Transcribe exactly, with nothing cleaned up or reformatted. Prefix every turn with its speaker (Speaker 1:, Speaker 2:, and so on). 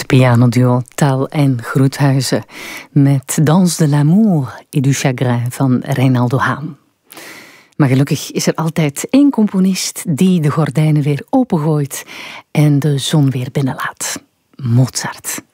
Speaker 1: pianoduo Taal en Groothuizen met Danse de l'amour et du chagrin van Reinaldo Haan. Maar gelukkig is er altijd één componist die de gordijnen weer opengooit en de zon weer binnenlaat. Mozart.